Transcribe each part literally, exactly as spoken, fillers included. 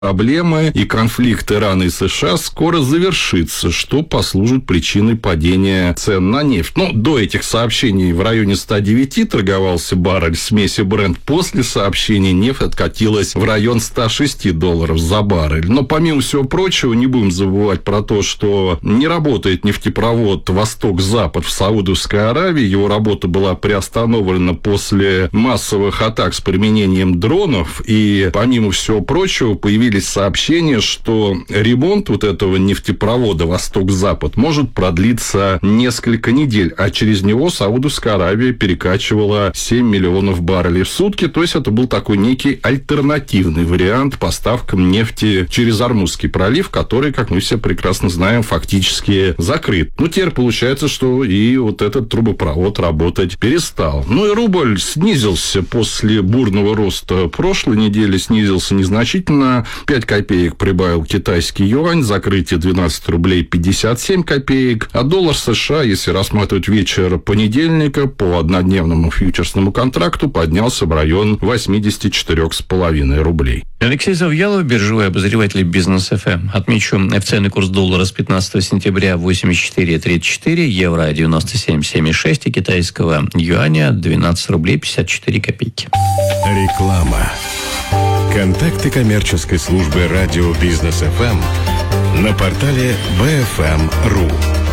Проблемы и конфликт Ирана и США скоро завершится, что послужит причиной падения цен на нефть. Ну, до этих сообщений в районе ста девяти торговался баррель смеси Brent. После сообщений нефть откатилась в район ста шести долларов за баррель. Но, помимо всего прочего, не будем забывать про то, что не работает нефтепровод Восток-Запад в Саудовской Аравии. Его работа была приостановлена после массовых атак с применением дронов. И, помимо всего прочего, появились сообщения, что ремонт вот этого нефтепровода Восток-Запад может продлиться несколько недель, а через него Саудовская Аравия перекачивала семь миллионов баррелей в сутки, то есть это был такой некий альтернативный вариант поставкам нефти через Ормузский пролив, который, как мы все прекрасно знаем, фактически закрыт. Ну, теперь получается, что и вот этот трубопровод работать перестал. Ну, и рубль снизился после бурного роста прошлой недели, снизился незначительно, пять копеек прибавил китайский юань, закрытие двенадцать рублей пятьдесят семь копеек, а доллар США, если рассматривать вечер понедельника, по однодневному фьючерсному контракту поднялся в район восемьдесят четыре с половиной рублей. Алексей Завьялов, биржевой обозреватель Бизнес эф эм. Отмечу, официальный курс доллара с пятнадцатого сентября восемьдесят четыре тридцать четыре, евро девяносто семь семьдесят шесть и китайского юаня двенадцать рублей пятьдесят четыре копейки. Реклама. Контакты коммерческой службы радио Бизнес эф эм на портале би эф эм точка ру.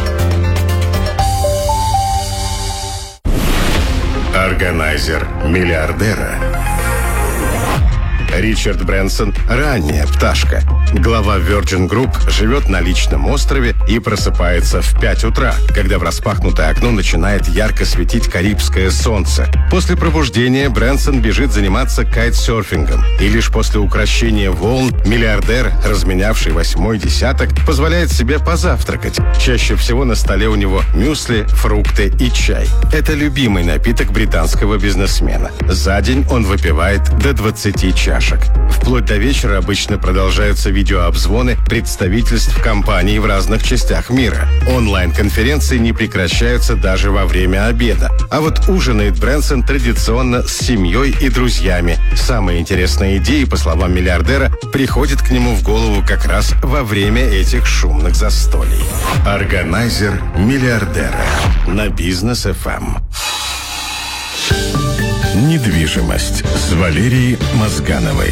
Органайзер миллиардера. Ричард Брэнсон – ранняя пташка. Глава Virgin Group живет на личном острове и просыпается в пять утра, когда в распахнутое окно начинает ярко светить карибское солнце. После пробуждения Брэнсон бежит заниматься кайтсерфингом. И лишь после укрощения волн миллиардер, разменявший восьмой десяток, позволяет себе позавтракать. Чаще всего на столе у него мюсли, фрукты и чай. Это любимый напиток британского бизнесмена. За день он выпивает до двадцати чашек. Вплоть до вечера обычно продолжаются видеообзвоны представительств компаний в разных частях мира. Онлайн-конференции не прекращаются даже во время обеда. А вот ужинает Брэнсон традиционно с семьей и друзьями. Самые интересные идеи, по словам миллиардера, приходят к нему в голову как раз во время этих шумных застолий. Органайзер миллиардера на Бизнес эф эм. Недвижимость с Валерией Мозгановой.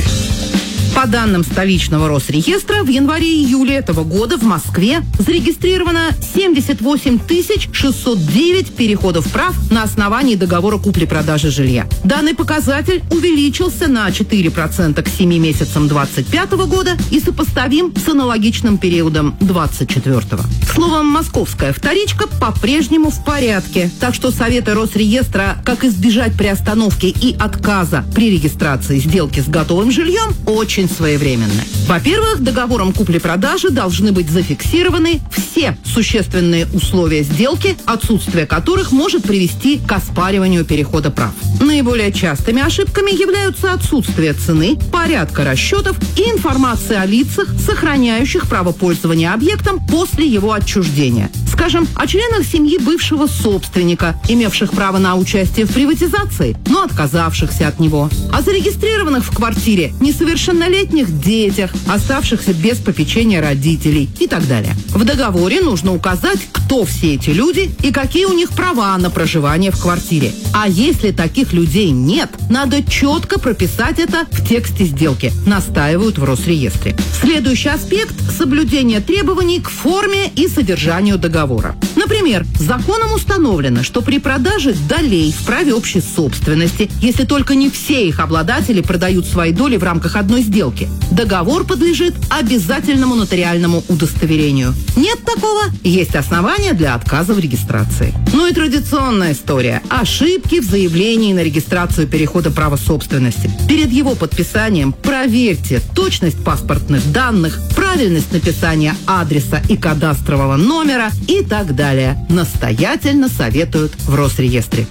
По данным столичного Росреестра, в январе-июле этого года в Москве зарегистрировано семьдесят восемь тысяч шестьсот девять переходов прав на основании договора купли-продажи жилья. Данный показатель увеличился на четыре процента к семи месяцам двадцать пятого года и сопоставим с аналогичным периодом двадцать четвёртого. Словом, московская вторичка по-прежнему в порядке. Так что советы Росреестра, как избежать приостановки и отказа при регистрации сделки с готовым жильем, очень своевременны. Во-первых, договором купли-продажи должны быть зафиксированы все существенные условия сделки, отсутствие которых может привести к оспариванию перехода прав. Наиболее частыми ошибками являются отсутствие цены, порядка расчетов и информации о лицах, сохраняющих право пользования объектом после его отчуждения. Скажем, о членах семьи бывшего собственника, имевших право на участие в приватизации, но отказавшихся от него, о зарегистрированных в квартире несовершеннолетних детях, оставшихся без попечения родителей и так далее. В договоре нужно указать, кто все эти люди и какие у них права на проживание в квартире. А если таких людей нет, надо четко прописать это в тексте сделки, настаивают в Росреестре. Следующий аспект – соблюдение требований к форме и содержанию договора. Например, законом установлено, что при продаже долей в праве общей собственности, если только не все их обладатели продают свои доли в рамках одной сделки, договор подлежит обязательному нотариальному удостоверению. Нет такого, есть основания для отказа в регистрации. Ну и традиционная история – ошибки в заявлении на регистрацию перехода права собственности. Перед его подписанием проверьте точность паспортных данных, правильность написания адреса и кадастрового номера и так далее. Настоятельно советуют в Росреестре.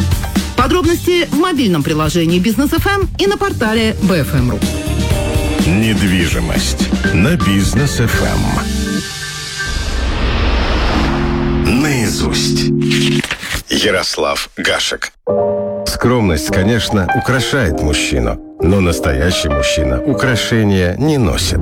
Подробности в мобильном приложении Бизнес эф эм и на портале би эф эм точка ру. Недвижимость на Бизнес эф эм. Наизусть. Ярослав Гашек. Скромность, конечно, украшает мужчину. Но настоящий мужчина украшения не носит.